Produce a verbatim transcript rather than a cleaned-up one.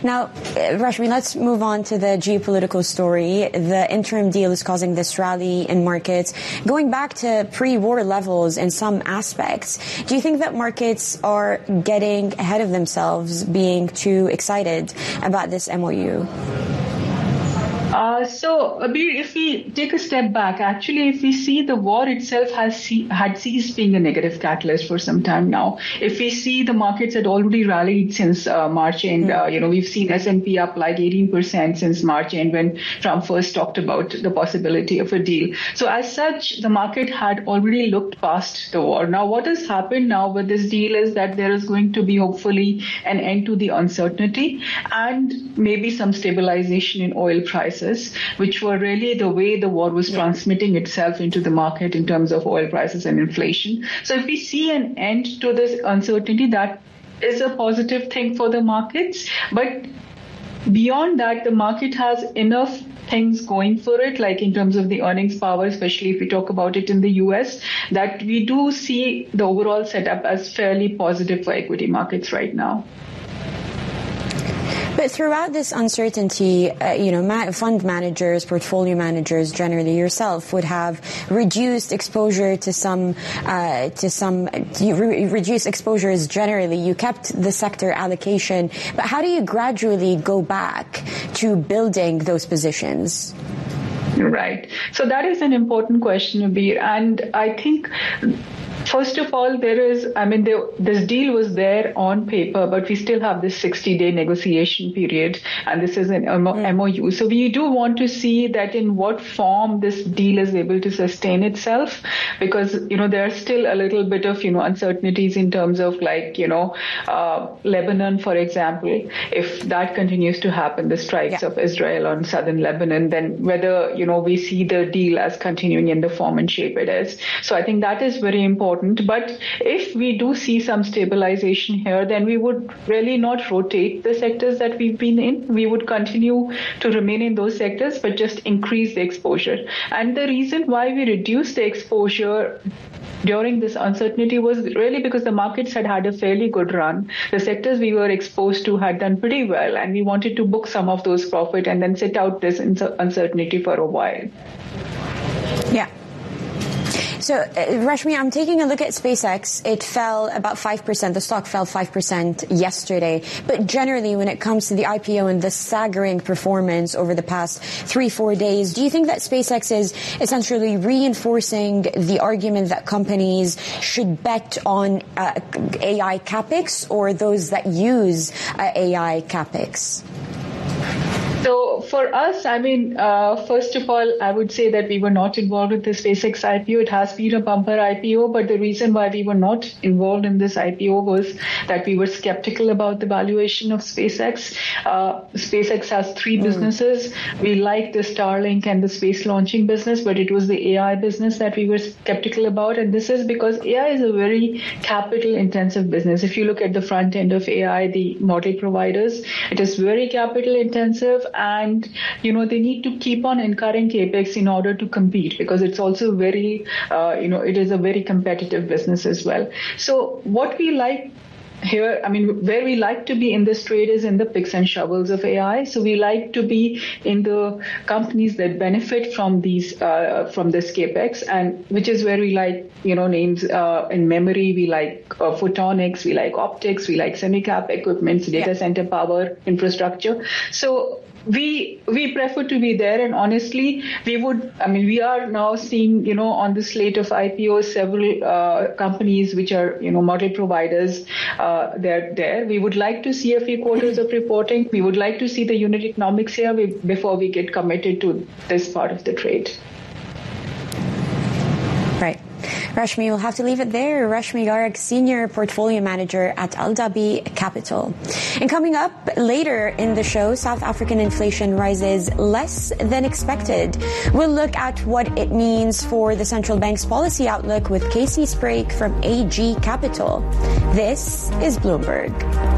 Now, Rashmi, let's move on to the geopolitical story. The interim deal is causing this rally in markets, going back to pre-war levels in some aspects. Do you think that markets are getting ahead of themselves, being too excited about this M O U? Uh, so, Abir, if we take a step back, actually, if we see the war itself has see, had ceased being a negative catalyst for some time now. If we see the markets had already rallied since uh, March end, mm. uh, you know, we've seen S and P up like eighteen percent since March end when Trump first talked about the possibility of a deal. So as such, the market had already looked past the war. Now, what has happened now with this deal is that there is going to be hopefully an end to the uncertainty and maybe some stabilization in oil prices, which were really the way the war was transmitting itself into the market in terms of oil prices and inflation. So if we see an end to this uncertainty, that is a positive thing for the markets. But beyond that, the market has enough things going for it, like in terms of the earnings power, especially if we talk about it in the U S, that we do see the overall setup as fairly positive for equity markets right now. But throughout this uncertainty, uh, you know, ma- fund managers, portfolio managers, generally yourself, would have reduced exposure to some, uh, to some, you re- reduced exposures generally. You kept the sector allocation. But how do you gradually go back to building those positions? Right. So that is an important question, Abir. And I think, first of all, there is, I mean, there, this deal was there on paper, but we still have this sixty-day negotiation period, and this is an M O U. So we do want to see that in what form this deal is able to sustain itself, because, you know, there are still a little bit of, you know, uncertainties in terms of, like, you know, uh, Lebanon, for example. If that continues to happen, the strikes yeah. of Israel on southern Lebanon, then whether, you know, we see the deal as continuing in the form and shape it is. So I think that is very important. But if we do see some stabilization here, then we would really not rotate the sectors that we've been in. We would continue to remain in those sectors, but just increase the exposure. And the reason why we reduced the exposure during this uncertainty was really because the markets had had a fairly good run. The sectors we were exposed to had done pretty well, and we wanted to book some of those profit and then sit out this uncertainty for a while. Yeah. So, uh, Rashmi, I'm taking a look at SpaceX. It fell about five percent. The stock fell five percent yesterday. But generally, when it comes to the I P O and the staggering performance over the past three, four days, do you think that SpaceX is essentially reinforcing the argument that companies should bet on uh, A I capex or those that use uh, A I capex? So for us, I mean, uh, first of all, I would say that we were not involved with the SpaceX I P O. It has been a bumper I P O, but the reason why we were not involved in this I P O was that we were skeptical about the valuation of SpaceX. Uh, SpaceX has three mm. businesses. We like the Starlink and the space launching business, but it was the A I business that we were skeptical about. And this is because A I is a very capital intensive business. If you look at the front end of A I, the model providers, it is very capital intensive. And, you know, they need to keep on incurring capex in order to compete, because it's also very, uh, you know, it is a very competitive business as well. So what we like here, I mean, where we like to be in this trade is in the picks and shovels of A I. So we like to be in the companies that benefit from these, uh, from this capex, and which is where we like, you know, names uh, in memory. We like uh, photonics, we like optics, we like semi-cap equipments, data yeah. center power infrastructure. So we we prefer to be there, and honestly, we would, I mean, we are now seeing, you know, on the slate of I P Os, several uh, companies which are, you know, model providers, uh, they're there. We would like to see a few quarters of reporting. We would like to see the unit economics here before we get committed to this part of the trade. Right. Rashmi, we'll have to leave it there. Rashmi Garg, Senior Portfolio Manager at Al Dhabi Capital. And coming up later in the show, South African inflation rises less than expected. We'll look at what it means for the central bank's policy outlook with Casey Sprague from A G Capital. This is Bloomberg.